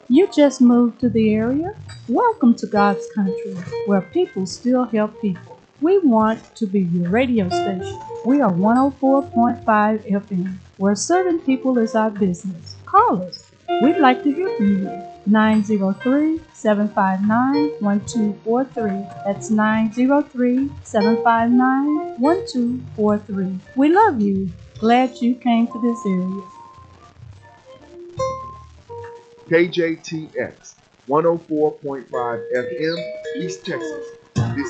You just moved to the area? Welcome to God's country, where people still help people. We want to be your radio station. We are 104.5 FM, where serving people is our business. Call us. We'd like to hear from you. 903-759-1243. That's 903-759-1243. We love you. Glad you came to this area. KJTX 104.5 FM, East Texas.